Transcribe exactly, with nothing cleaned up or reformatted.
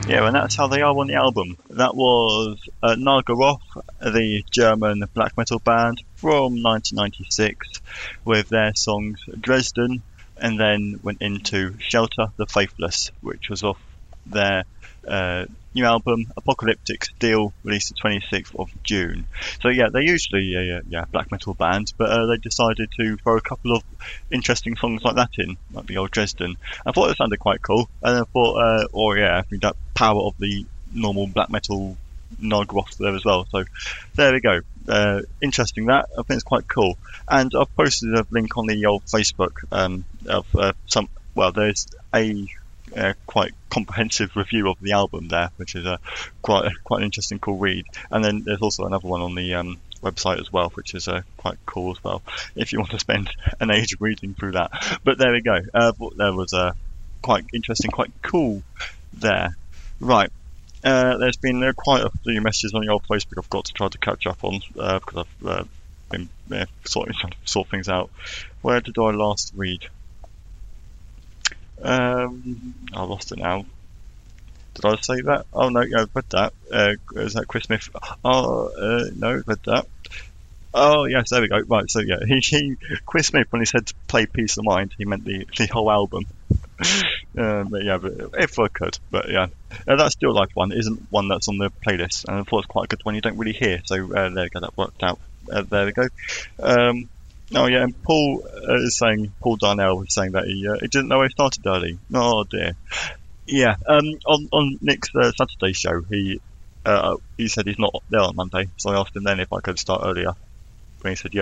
Yeah, and that's how they are on the album. That was uh, Nagaroth, the German black metal band from nineteen ninety-six, with their songs Dresden, and then went into Shelter the Faithless, which was off their uh, new album Apocalyptic Steel, released the twenty-sixth of June. So yeah, they're usually a uh, yeah black metal band, but uh, they decided to throw a couple of interesting songs like that in, like the old Dresden. I thought it sounded quite cool, and I thought, uh, oh yeah, I think that power of the normal black metal Nagaroth there as well. So there we go. Uh, interesting that. I think it's quite cool. And I've posted a link on the old Facebook um, of uh, some. Well, there's a uh, quite comprehensive review of the album there, which is a quite quite an interesting, cool read. And then there's also another one on the um, website as well, which is uh, quite cool as well, if you want to spend an age reading through that. But there we go. Uh, there was uh, quite interesting, quite cool there. Right. Uh, there's been uh, quite a few messages on your Facebook I've got to try to catch up on uh, because I've uh, been uh, sorting trying to sort things out. Where did I last read? Um, I lost it now. Did I say that? Oh no, yeah, I've read that. Uh, is that Chris Smith? Oh, uh, no, read that. Oh yes, there we go. Right, so yeah, he, he Chris Smith, when he said to play Peace of Mind, he meant the the whole album. um, but yeah, but if I could, but yeah, uh, that Still Life one isn't one that's on the playlist, and I thought it's quite a good one. You don't really hear, so uh, there we go. That worked out. Uh, there we go. Um, oh yeah, and Paul uh, is saying Paul Darnell was saying that he uh, he didn't know he started early. Oh dear. Yeah. Um, on on Nick's uh, Saturday show, he uh, he said he's not there on Monday, so I asked him then if I could start earlier. When he said yeah.